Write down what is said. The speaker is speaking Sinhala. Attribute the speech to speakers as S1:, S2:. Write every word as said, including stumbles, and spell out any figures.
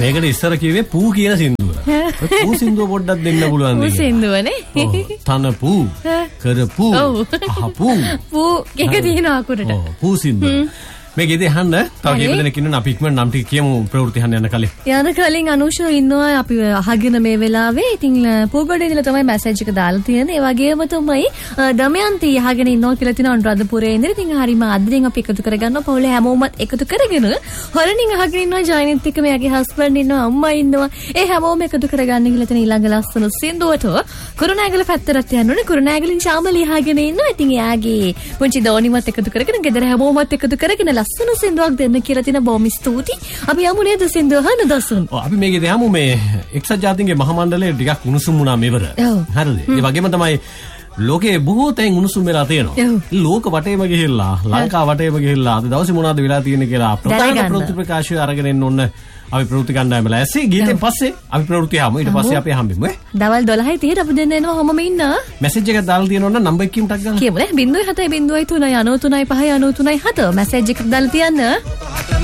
S1: මේකට ඉස්සර කිව්වේ පූ කියන සින්දුව. පූ සින්දුව පොඩ්ඩක් දෙන්න පුළුවන්
S2: පූ සින්දුවනේ.
S1: තන පූ, කර පූ, අහ පූ.
S2: පූ එක තියෙනවා අකුරට.
S1: ඔව් පූ සින්දුව. මේ ගෙදේ අහන්න තව කීප දෙනෙක් ඉන්නවා අපි ඉක්මන නම් ටික කියමු ප්‍රවෘත්ති අහන්න යන කලින්.
S2: යන කලින් අනුෂා ඉන්නවා අපි අහගෙන මේ වෙලාවේ. ඉතින් පූගොඩේ ඉඳලා තමයි මැසේජ් එක දාලා තියෙන්නේ. ඒ වගේම තමයි දමයන්ති අහගෙන ඉන්නවා කියලා තියෙනවා අනුරාධපුරයේ ඉඳලා. ඉතින් හරිම අදින් අපි එකතු කරගන්නවා. පවුලේ හැමෝමත් එකතු කරගෙන හොරණින් අහගෙන ඉන්නවා ජයනිත් එක්ක මෙයාගේ හස්බන්ඩ් ඉන්නවා අම්මා ඉන්නවා. ඒ හැමෝම එකතු කරගන්න කියලා තියෙන ඊළඟ ලස්සන සින්දුවට කුරුණෑගල පැත්තට යන්න ඕනේ. කුරුණෑගලින් ශාමලී අහගෙන ඉන්නවා. ඉතින් එයාගේ පුංචි දෝනිමත් එකතු කරගෙන ගෙදර හැමෝමත් එකතු කරගෙන ලස්සන සින්දුවක් දෙන්න කියලා තියෙන බොහොම ස්තුතියි. අපි යමු නේද සින්දුව අහන්න දසුන්.
S1: ඔව් අපි මේකේ යමු මේ එක්සත් ජාතීන්ගේ මහ මණ්ඩලයේ ටිකක් උණුසුම් වුණා මෙවර. හරිද? ඒ වගේම තමයි ලෝකේ බොහෝ තැන් උණුසුම් වෙලා තියෙනවා. ලෝක වටේම ගිහිල්ලා ලංකාව වටේම ගිහිල්ලා අද දවසේ මොනවද වෙලා තියෙන්නේ කියලා ප්‍රධාන ප්‍රවෘත්ති ප්‍රකාශය අරගෙන එන්න ඕන. අපි ප්‍රවෘත්ති ගන්නම ලෑස්ති. ගීතෙන් පස්සේ අපි ප්‍රවෘත්ති යමු. ඊට පස්සේ අපි හම්බෙමු ඈ. දවල් දොළහයි තිහට අපි දෙන්න එනවා හැමෝම ඉන්න. මැසේජ් එකක් දාලා තියෙනවා නම් නම්බර් එක කියමු ටක් ගන්න. කියමු නේ. ज़ीरो सात ज़ीरो तीन नौ नौ तीन पाँच नौ तीन सात මැසේජ් එකක් දාලා තියන්න.